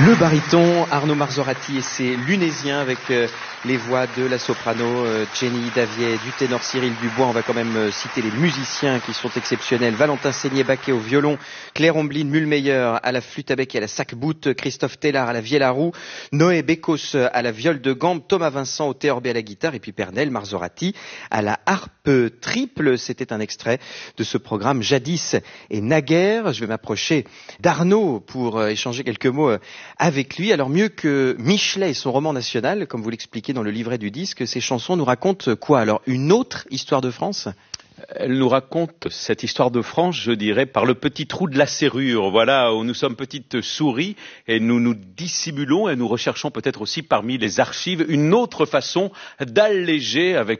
Le baryton Arnaud Marzorati et ses Lunésiens avec les voix de la soprano Jenny Davier, du ténor Cyril Dubois. On va quand même citer les musiciens qui sont exceptionnels. Valentin Seigné-Baquet au violon, Claire Omblin Mulmeyer à la flûte à bec et à la sac-boute, Christophe Tellard à la vielle à roue, Noé Bécos à la viole de gambe, Thomas Vincent au théorbe et à la guitare et puis Pernel Marzorati à la harpe triple. C'était un extrait de ce programme Jadis et Naguère. Je vais m'approcher d'Arnaud pour échanger quelques mots avec lui. Alors mieux que Michelet et son roman national, comme vous l'expliquez dans le livret du disque, ces chansons nous racontent quoi? Alors une autre histoire de France? Elle nous raconte cette histoire de France, je dirais, par le petit trou de la serrure, voilà, où nous sommes petites souris et nous nous dissimulons et nous recherchons peut-être aussi parmi les archives une autre façon d'alléger avec